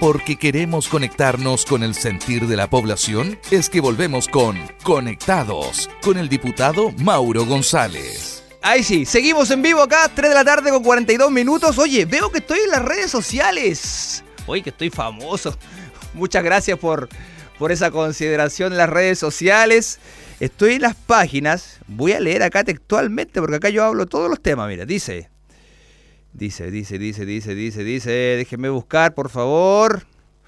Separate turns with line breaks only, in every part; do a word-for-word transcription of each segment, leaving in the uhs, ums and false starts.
porque queremos conectarnos con el sentir de la población, es que volvemos con Conectados, con el diputado Mauro González.
Ahí sí, seguimos en vivo acá, tres de la tarde con cuarenta y dos minutos. Oye, veo que estoy en las redes sociales. Oye, que estoy famoso. Muchas gracias por, por esa consideración en las redes sociales. Estoy en las páginas, voy a leer acá textualmente porque acá yo hablo todos los temas, mira, dice, dice, dice, dice, dice, dice, dice, déjenme buscar, por favor.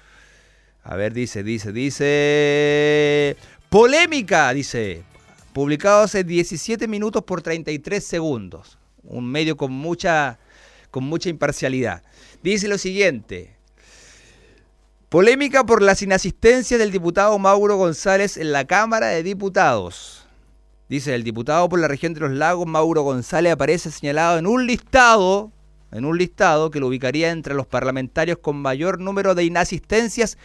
A ver, dice, dice, dice, polémica, dice, publicado hace diecisiete minutos por treinta y tres segundos, un medio con mucha, con mucha imparcialidad. Dice lo siguiente. Polémica por las inasistencias del diputado Mauro González en la Cámara de Diputados. Dice, el diputado por la región de los lagos, Mauro González, aparece señalado en un listado, en un listado que lo ubicaría entre los parlamentarios con mayor número de inasistencias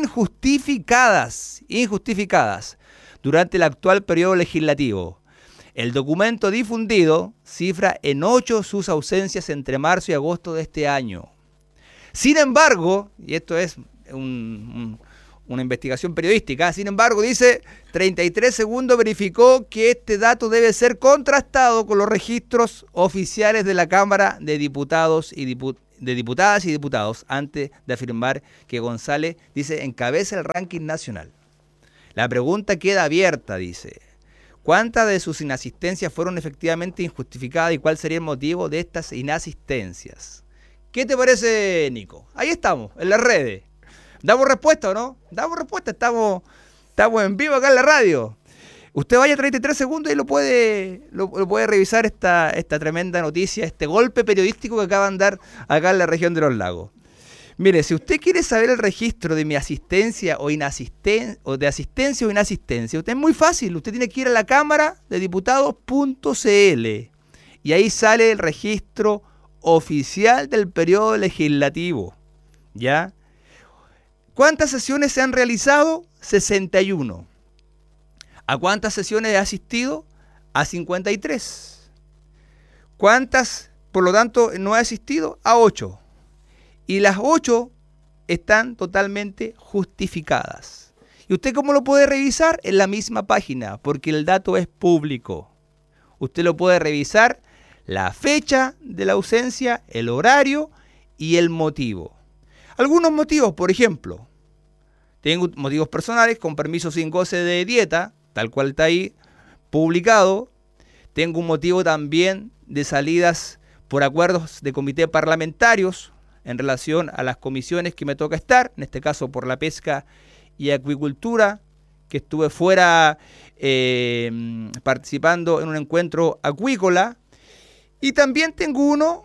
injustificadas, injustificadas, durante el actual periodo legislativo. El documento difundido cifra en ocho sus ausencias entre marzo y agosto de este año. Sin embargo, y esto es Un, un, una investigación periodística, sin embargo, dice, treinta y tres segundos verificó que este dato debe ser contrastado con los registros oficiales de la Cámara de Diputados y Dipu- de Diputadas y Diputados antes de afirmar que González, dice, encabeza el ranking nacional. La pregunta queda abierta, dice, ¿cuántas de sus inasistencias fueron efectivamente injustificadas y cuál sería el motivo de estas inasistencias? ¿Qué te parece, Nico? Ahí estamos, en las redes. ¿Damos respuesta o no? Damos respuesta, estamos, estamos en vivo acá en la radio. Usted vaya a treinta y tres segundos y lo puede, lo, lo puede revisar esta, esta tremenda noticia, este golpe periodístico que acaban de dar acá en la región de los lagos. Mire, si usted quiere saber el registro de mi asistencia o inasistencia, o de asistencia o inasistencia, usted es muy fácil, usted tiene que ir a la cámara de diputados punto c l y ahí sale el registro oficial del periodo legislativo, ¿ya? ¿Cuántas sesiones se han realizado? sesenta y uno. ¿A cuántas sesiones he asistido? A cincuenta y tres. ¿Cuántas, por lo tanto, no he asistido? A ocho. Y las ocho están totalmente justificadas. ¿Y usted cómo lo puede revisar? En la misma página, porque el dato es público. Usted lo puede revisar la fecha de la ausencia, el horario y el motivo. Algunos motivos, por ejemplo, tengo motivos personales con permiso sin goce de dieta, tal cual está ahí publicado. Tengo un motivo también de salidas por acuerdos de comité parlamentarios en relación a las comisiones que me toca estar, en este caso por la pesca y acuicultura, que estuve fuera eh, participando en un encuentro acuícola. Y también tengo uno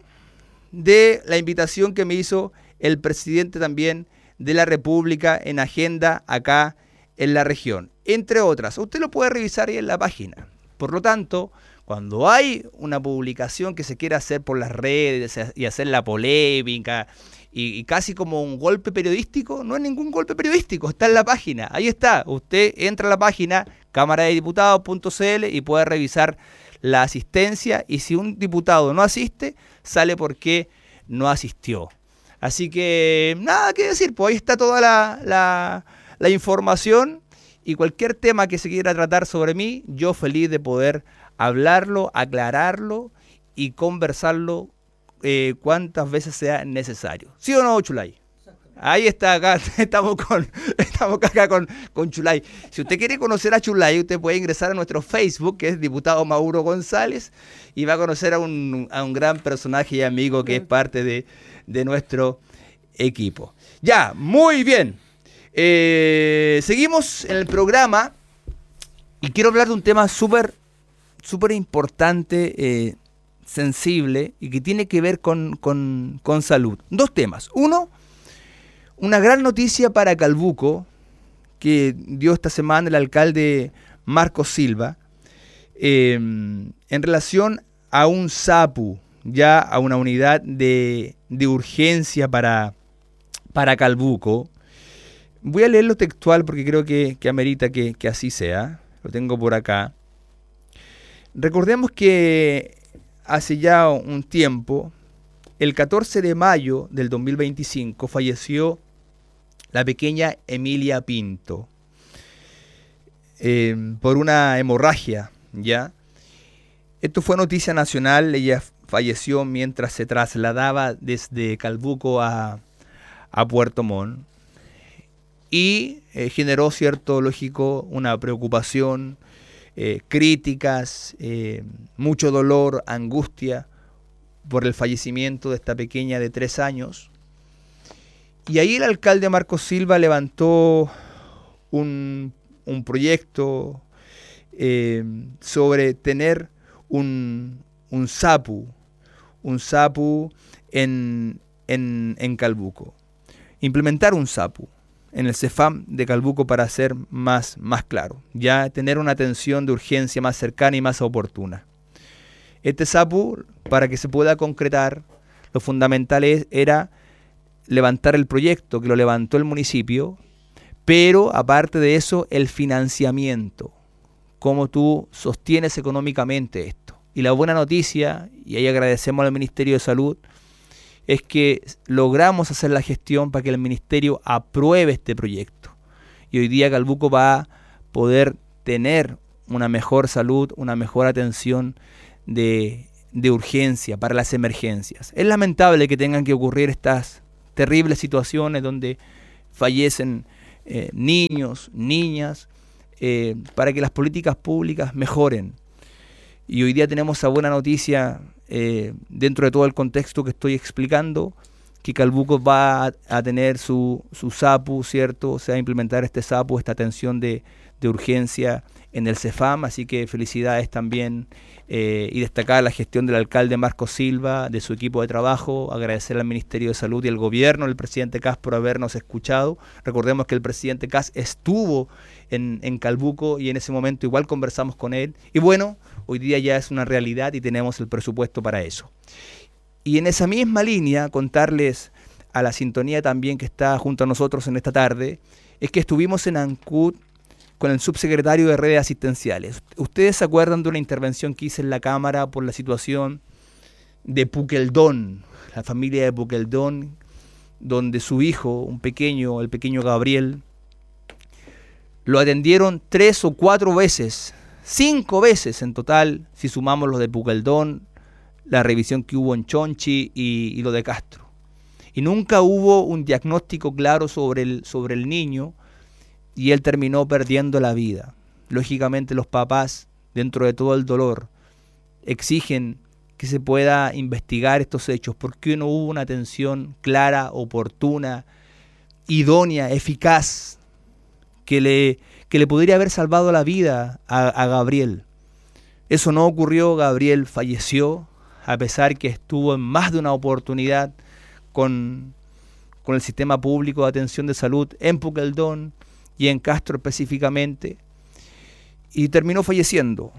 de la invitación que me hizo el presidente también de la República en agenda acá en la región, entre otras. Usted lo puede revisar ahí en la página. Por lo tanto, cuando hay una publicación que se quiere hacer por las redes y hacer la polémica y, y casi como un golpe periodístico, no es ningún golpe periodístico, está en la página. Ahí está, usted entra a la página cámara de diputados punto c l y puede revisar la asistencia, y si un diputado no asiste, sale porque no asistió. Así que nada que decir, pues ahí está toda la, la, la información, y cualquier tema que se quiera tratar sobre mí, yo feliz de poder hablarlo, aclararlo y conversarlo eh, cuantas veces sea necesario. ¿Sí o no, Chulay? Ahí está, acá estamos con estamos acá con, con Chulay. Si usted quiere conocer a Chulay, usted puede ingresar a nuestro Facebook, que es Diputado Mauro González, y va a conocer a un, a un gran personaje y amigo que es parte de, de nuestro equipo. Ya, muy bien. Eh, seguimos en el programa y quiero hablar de un tema súper, súper importante, eh, sensible, y que tiene que ver con, con, con salud. Dos temas. Uno, una gran noticia para Calbuco, que dio esta semana el alcalde Marcos Silva, eh, en relación a un SAPU, ya a una unidad de, de urgencia para, para Calbuco. Voy a leerlo textual porque creo que, que amerita que, que así sea. Lo tengo por acá. Recordemos que hace ya un tiempo, el catorce de mayo del dos mil veinticinco, falleció la pequeña Emilia Pinto, eh, por una hemorragia, ¿ya? Esto fue noticia nacional. Ella falleció mientras se trasladaba desde Calbuco a, a Puerto Montt y eh, generó, cierto, lógico, una preocupación, eh, críticas, eh, mucho dolor, angustia por el fallecimiento de esta pequeña de tres años. Y ahí el alcalde Marcos Silva levantó un, un proyecto eh, sobre tener un, un SAPU, un SAPU en, en, en Calbuco. Implementar un SAPU en el CEFAM de Calbuco para ser más, más claro. Ya tener una atención de urgencia más cercana y más oportuna. Este SAPU, para que se pueda concretar, lo fundamental es, era levantar el proyecto, que lo levantó el municipio, pero aparte de eso, el financiamiento. Cómo tú sostienes económicamente esto. Y la buena noticia, y ahí agradecemos al Ministerio de Salud, es que logramos hacer la gestión para que el Ministerio apruebe este proyecto. Y hoy día Calbuco va a poder tener una mejor salud, una mejor atención de, de urgencia para las emergencias. Es lamentable que tengan que ocurrir estas terribles situaciones donde fallecen eh, niños, niñas, eh, para que las políticas públicas mejoren. Y hoy día tenemos esa buena noticia, eh, dentro de todo el contexto que estoy explicando, que Calbuco va a, a tener su, su SAPU, ¿cierto? Se va a implementar este SAPU, esta atención de, de urgencia en el CEFAM, así que felicidades también, eh, y destacar la gestión del alcalde Marcos Silva, de su equipo de trabajo, agradecer al Ministerio de Salud y al gobierno, al presidente Kast por habernos escuchado. Recordemos que el presidente Kast estuvo en, en Calbuco y en ese momento igual conversamos con él, y bueno, hoy día ya es una realidad y tenemos el presupuesto para eso. Y en esa misma línea, contarles a la sintonía también que está junto a nosotros en esta tarde, es que estuvimos en Ancud con el subsecretario de redes asistenciales. ¿Ustedes se acuerdan de una intervención que hice en la Cámara por la situación de Puqueldón, la familia de Puqueldón, donde su hijo, un pequeño, el pequeño Gabriel, lo atendieron tres o cuatro veces, cinco veces en total, si sumamos los de Puqueldón, la revisión que hubo en Chonchi y, y lo de Castro? Y nunca hubo un diagnóstico claro sobre el, sobre el niño, y él terminó perdiendo la vida. Lógicamente los papás, dentro de todo el dolor, exigen que se pueda investigar estos hechos. ¿Por qué no hubo una atención clara, oportuna, idónea, eficaz, que le, que le podría haber salvado la vida a, a Gabriel? Eso no ocurrió. Gabriel falleció, a pesar que estuvo en más de una oportunidad con, con el sistema público de atención de salud en Puqueldón y en Castro específicamente, y terminó falleciendo.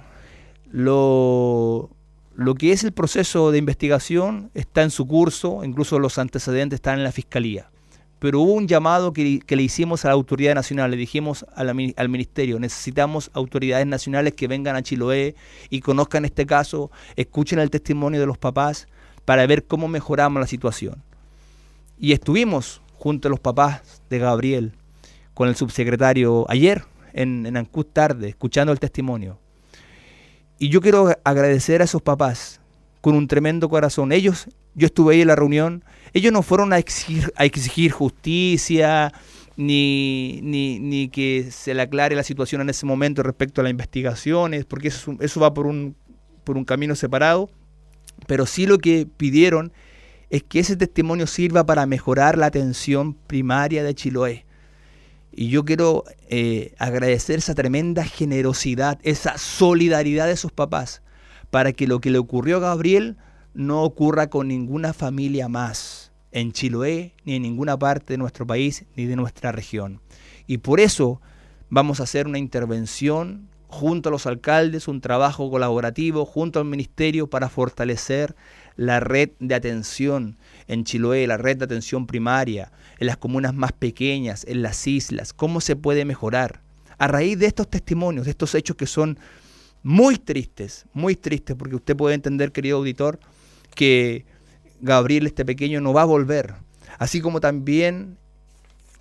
Lo, lo que es el proceso de investigación está en su curso, incluso los antecedentes están en la Fiscalía. Pero hubo un llamado que, que le hicimos a la autoridad nacional, le dijimos a la, al Ministerio, necesitamos autoridades nacionales que vengan a Chiloé y conozcan este caso, escuchen el testimonio de los papás para ver cómo mejoramos la situación. Y estuvimos junto a los papás de Gabriel, con el subsecretario ayer en, en Ancud tarde, escuchando el testimonio. Y yo quiero agradecer a esos papás con un tremendo corazón. Ellos, yo estuve ahí en la reunión, ellos no fueron a exigir, a exigir justicia, ni, ni, ni que se le aclare la situación en ese momento respecto a las investigaciones, porque eso, eso va por un, por un camino separado, pero sí lo que pidieron es que ese testimonio sirva para mejorar la atención primaria de Chiloé. Y yo quiero eh, agradecer esa tremenda generosidad, esa solidaridad de esos papás, para que lo que le ocurrió a Gabriel no ocurra con ninguna familia más en Chiloé, ni en ninguna parte de nuestro país, ni de nuestra región. Y por eso vamos a hacer una intervención junto a los alcaldes, un trabajo colaborativo junto al Ministerio para fortalecer la red de atención en Chiloé, la red de atención primaria, en las comunas más pequeñas, en las islas, cómo se puede mejorar. A raíz de estos testimonios, de estos hechos que son muy tristes, muy tristes, porque usted puede entender, querido auditor, que Gabriel, este pequeño, no va a volver. Así como también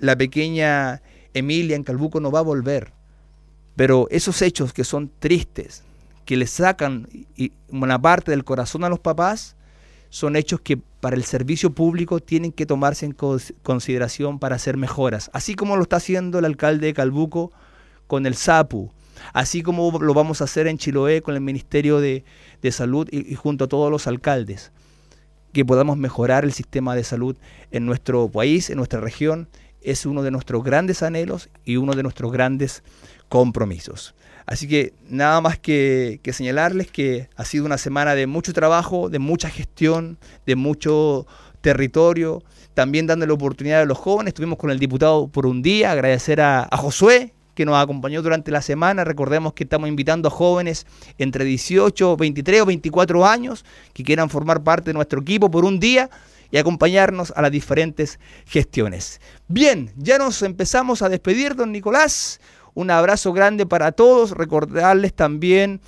la pequeña Emilia en Calbuco no va a volver. Pero esos hechos que son tristes, que le sacan una parte del corazón a los papás, son hechos que para el servicio público tienen que tomarse en consideración para hacer mejoras. Así como lo está haciendo el alcalde de Calbuco con el SAPU, así como lo vamos a hacer en Chiloé con el Ministerio de, de Salud y, y junto a todos los alcaldes, que podamos mejorar el sistema de salud en nuestro país, en nuestra región, es uno de nuestros grandes anhelos y uno de nuestros grandes compromisos. Así que nada más que, que señalarles que ha sido una semana de mucho trabajo, de mucha gestión, de mucho territorio, también dándole oportunidad a los jóvenes. Estuvimos con el diputado por un día, agradecer a, a Josué, que nos acompañó durante la semana. Recordemos que estamos invitando a jóvenes entre dieciocho, veintitrés o veinticuatro años que quieran formar parte de nuestro equipo por un día y acompañarnos a las diferentes gestiones. Bien, ya nos empezamos a despedir, don Nicolás. Un abrazo grande para todos. Recordarles también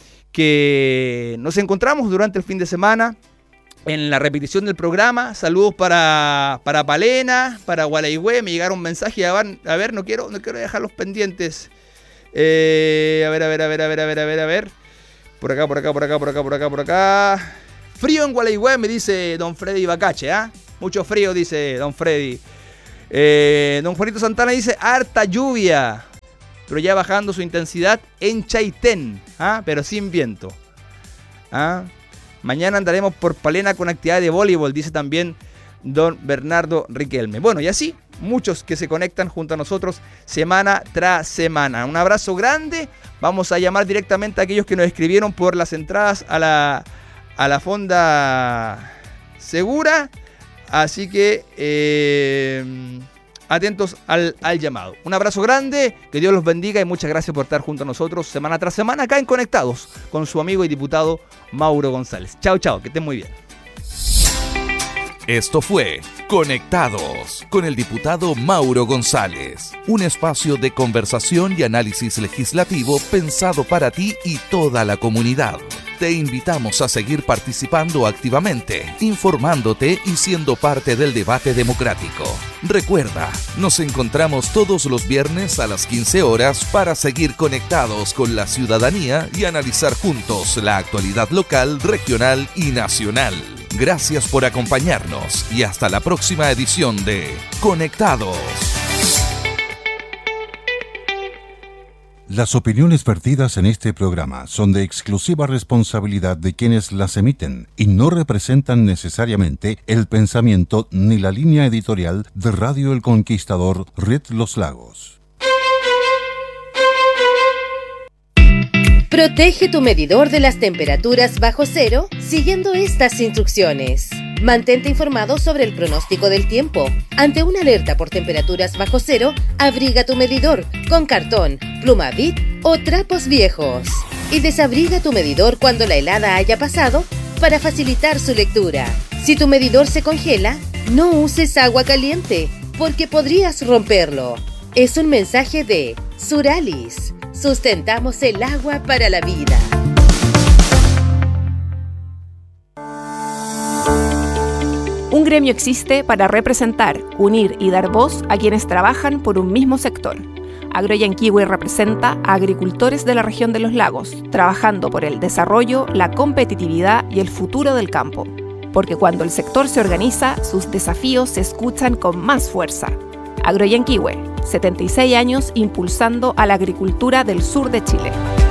que nos encontramos durante el fin de semana en la repetición del programa. Saludos para, para Palena, para Gualaihue. Me llegaron mensajes. A ver, a ver no, quiero, no quiero dejarlos pendientes. Eh, a ver, a ver, a ver, a ver, a ver, a ver, a ver. Por acá, por acá, por acá, por acá, por acá, por acá. Frío en Gualaihue, me dice don Freddy Bacache. ¿eh? Mucho frío, dice don Freddy. Eh, don Juanito Santana dice harta lluvia, pero ya bajando su intensidad en Chaitén, ¿ah? Pero sin viento. ¿Ah? Mañana andaremos por Palena con actividad de voleibol, dice también don Bernardo Riquelme. Bueno, y así, muchos que se conectan junto a nosotros semana tras semana. Un abrazo grande. Vamos a llamar directamente a aquellos que nos escribieron por las entradas a la, a la Fonda Segura. Así que... Eh, atentos al, al llamado. Un abrazo grande, que Dios los bendiga y muchas gracias por estar junto a nosotros semana tras semana acá en Conectados con su amigo y diputado Mauro González. Chao, chao, que estén muy bien.
Esto fue Conectados con el diputado Mauro González, un espacio de conversación y análisis legislativo pensado para ti y toda la comunidad. Te invitamos a seguir participando activamente, informándote y siendo parte del debate democrático. Recuerda, nos encontramos todos los viernes a las quince horas para seguir conectados con la ciudadanía y analizar juntos la actualidad local, regional y nacional. Gracias por acompañarnos y hasta la próxima edición de Conectados.
Las opiniones vertidas en este programa son de exclusiva responsabilidad de quienes las emiten y no representan necesariamente el pensamiento ni la línea editorial de Radio El Conquistador, Red Los Lagos.
Protege tu medidor de las temperaturas bajo cero siguiendo estas instrucciones. Mantente informado sobre el pronóstico del tiempo. Ante una alerta por temperaturas bajo cero, abriga tu medidor con cartón, pluma Bic o trapos viejos. Y desabriga tu medidor cuando la helada haya pasado para facilitar su lectura. Si tu medidor se congela, no uses agua caliente porque podrías romperlo. Es un mensaje de Suralis. Sustentamos el agua para la vida.
Un gremio existe para representar, unir y dar voz a quienes trabajan por un mismo sector. Agroyanquihue representa a agricultores de la región de los lagos, trabajando por el desarrollo, la competitividad y el futuro del campo. Porque cuando el sector se organiza, sus desafíos se escuchan con más fuerza. Agroyanquihue, setenta y seis años impulsando a la agricultura del sur de Chile.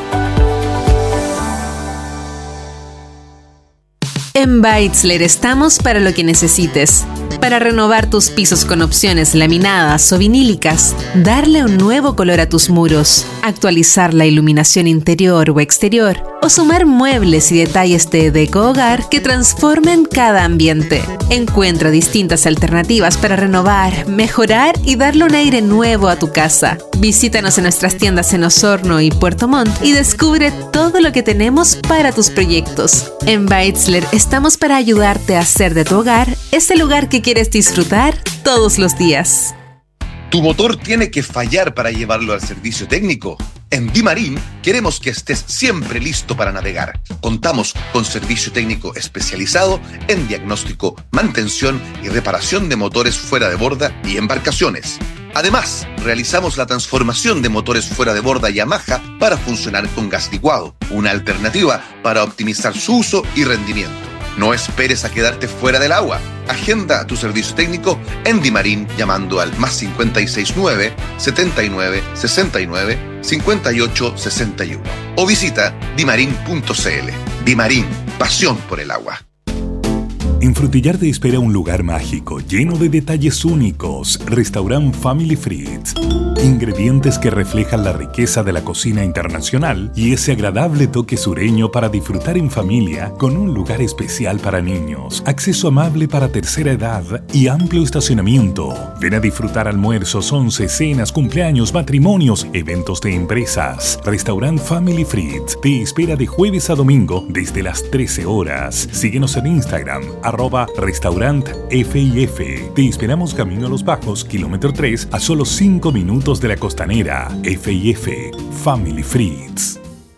En Beitzler estamos para lo que necesites. Para renovar tus pisos con opciones laminadas o vinílicas, darle un nuevo color a tus muros, actualizar la iluminación interior o exterior, o sumar muebles y detalles de deco hogar que transformen cada ambiente. Encuentra distintas alternativas para renovar, mejorar y darle un aire nuevo a tu casa. Visítanos en nuestras tiendas en Osorno y Puerto Montt y descubre todo lo que tenemos para tus proyectos. En Beitzler estamos para ayudarte a hacer de tu hogar ese lugar que quieres disfrutar todos los días.
Tu motor tiene que fallar para llevarlo al servicio técnico. En Dimarín queremos que estés siempre listo para navegar. Contamos con servicio técnico especializado en diagnóstico, mantención y reparación de motores fuera de borda y embarcaciones. Además, realizamos la transformación de motores fuera de borda Yamaha para funcionar con gas licuado, una alternativa para optimizar su uso y rendimiento. No esperes a quedarte fuera del agua. Agenda tu servicio técnico en Dimarín llamando al más cinco seis nueve, setenta y nueve, sesenta y nueve, cincuenta y ocho sesenta y uno o visita dimarin punto c l. Dimarín, pasión por el agua.
En Frutillar te espera un lugar mágico, lleno de detalles únicos. Restaurant Family Fritz. Ingredientes que reflejan la riqueza de la cocina internacional y ese agradable toque sureño para disfrutar en familia con un lugar especial para niños, acceso amable para tercera edad y amplio estacionamiento. Ven a disfrutar almuerzos, once, cenas, cumpleaños, matrimonios, eventos de empresas. Restaurant Family Fritz te espera de jueves a domingo desde las trece horas. Síguenos en Instagram, arroba restaurant F I F. Te esperamos camino a Los Bajos, kilómetro tres, a solo cinco minutos de la Costanera. F I F, Family Fritz.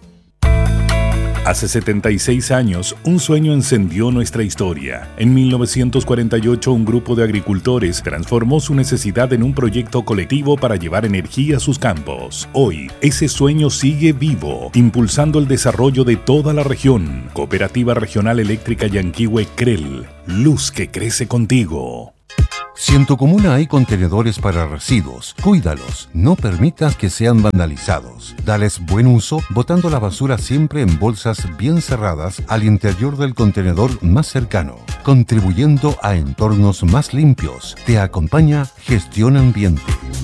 Hace setenta y seis años, un sueño encendió nuestra historia. En mil novecientos cuarenta y ocho, un grupo de agricultores transformó su necesidad en un proyecto colectivo para llevar energía a sus campos. Hoy, ese sueño sigue vivo, impulsando el desarrollo de toda la región. Cooperativa Regional Eléctrica Yanquihue Crel, luz que crece contigo.
Si en tu comuna hay contenedores para residuos, cuídalos, no permitas que sean vandalizados. Dales buen uso, botando la basura siempre en bolsas bien cerradas al interior del contenedor más cercano, contribuyendo a entornos más limpios. Te acompaña Gestión Ambiente.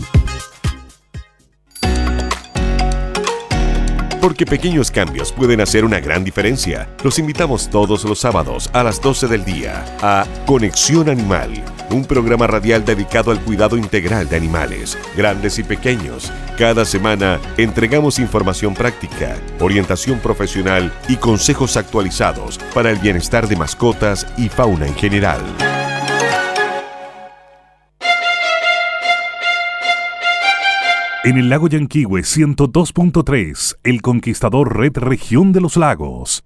Porque pequeños cambios pueden hacer una gran diferencia. Los invitamos todos los sábados a las doce del día a Conexión Animal, un programa radial dedicado al cuidado integral de animales, grandes y pequeños. Cada semana entregamos información práctica, orientación profesional y consejos actualizados para el bienestar de mascotas y fauna en general.
En el lago Yanquihue ciento dos punto tres, El Conquistador Red Región de los Lagos.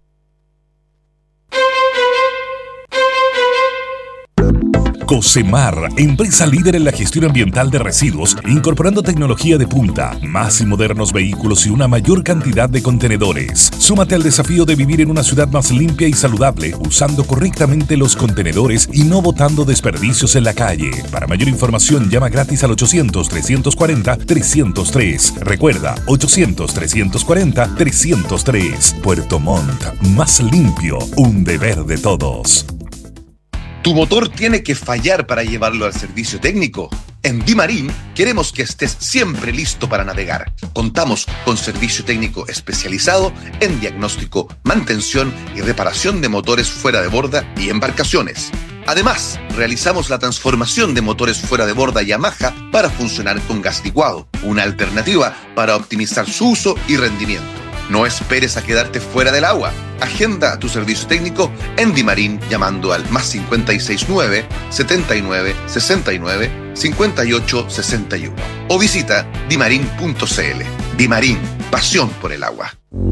Cosemar, empresa líder en la gestión ambiental de residuos, incorporando tecnología de punta, más y modernos vehículos y una mayor cantidad de contenedores. Súmate al desafío de vivir en una ciudad más limpia y saludable, usando correctamente los contenedores y no botando desperdicios en la calle. Para mayor información, llama gratis al ochocientos, trescientos cuarenta, trescientos tres. Recuerda, ochocientos, trescientos cuarenta, trescientos tres. Puerto Montt, más limpio, un deber de todos.
¿Tu motor tiene que fallar para llevarlo al servicio técnico? En Dimarín queremos que estés siempre listo para navegar. Contamos con servicio técnico especializado en diagnóstico, mantención y reparación de motores fuera de borda y embarcaciones. Además, realizamos la transformación de motores fuera de borda Yamaha para funcionar con gas licuado, una alternativa para optimizar su uso y rendimiento. No esperes a quedarte fuera del agua. Agenda tu servicio técnico en Dimarín llamando al más cinco seis nueve, setenta y nueve, sesenta y nueve, cincuenta y ocho sesenta y uno o visita dimarin punto c l. Dimarín, pasión por el agua.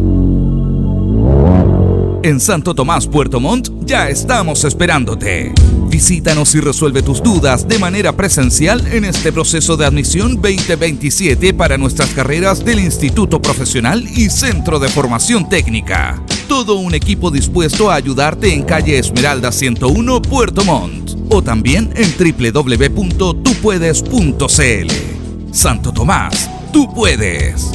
En Santo Tomás, Puerto Montt, ya estamos esperándote. Visítanos y resuelve tus dudas de manera presencial en este proceso de admisión veinte veintisiete para nuestras carreras del Instituto Profesional y Centro de Formación Técnica. Todo un equipo dispuesto a ayudarte en calle Esmeralda ciento uno, Puerto Montt. O también en doble u doble u doble u punto tú puedes punto c l. Santo Tomás, tú puedes.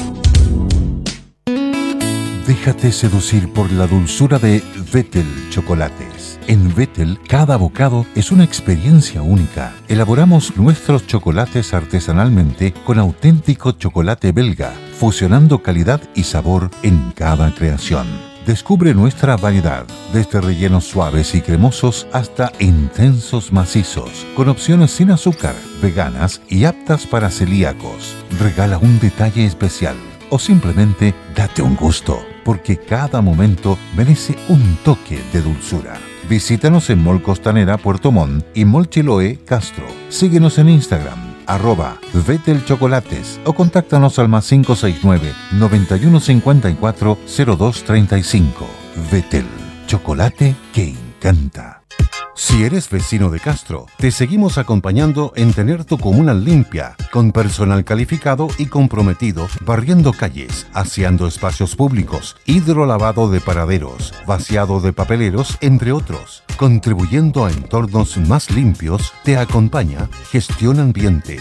Déjate seducir por la dulzura de Vettel Chocolates. En Vettel, cada bocado es una experiencia única. Elaboramos nuestros chocolates artesanalmente con auténtico chocolate belga, fusionando calidad y sabor en cada creación. Descubre nuestra variedad, desde rellenos suaves y cremosos hasta intensos macizos, con opciones sin azúcar, veganas y aptas para celíacos. Regala un detalle especial o simplemente date un gusto, porque cada momento merece un toque de dulzura. Visítanos en Mall Costanera Puerto Montt y Mall Chiloé Castro. Síguenos en Instagram, arroba Vettel Chocolates, o contáctanos al más cinco seis nueve, noventa y uno cincuenta y cuatro, cero dos treinta y cinco. Vettel, chocolate que encanta. Si eres vecino de Castro, te seguimos acompañando en tener tu comuna limpia, con personal calificado y comprometido, barriendo calles, aseando espacios públicos, hidrolavado de paraderos, vaciado de papeleros, entre otros. Contribuyendo a entornos más limpios, te acompaña Gestión Ambiente.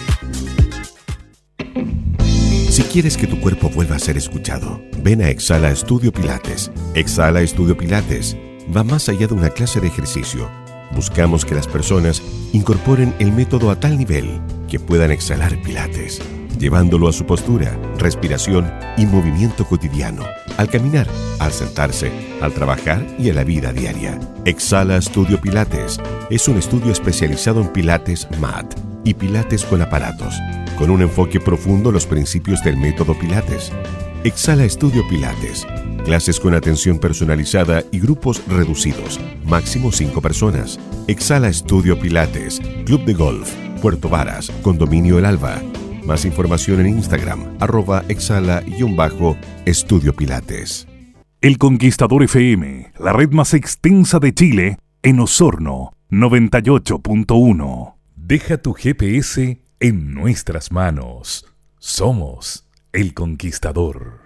Si quieres que tu cuerpo vuelva a ser escuchado, ven a Exhala Estudio Pilates. Exhala Estudio Pilates va más allá de una clase de ejercicio. Buscamos que las personas incorporen el método a tal nivel que puedan exhalar Pilates, llevándolo a su postura, respiración y movimiento cotidiano, al caminar, al sentarse, al trabajar y a la vida diaria. Exhala Estudio Pilates es un estudio especializado en Pilates Mat y Pilates con aparatos, con un enfoque profundo en los principios del método Pilates. Exhala Estudio Pilates. Clases con atención personalizada y grupos reducidos, máximo cinco personas. Exhala Estudio Pilates, Club de Golf, Puerto Varas, Condominio El Alba. Más información en Instagram, arroba exhala-estudio Pilates.
El Conquistador F M, la red más extensa de Chile, en Osorno, noventa y ocho punto uno. Deja tu G P S en nuestras manos. Somos El Conquistador.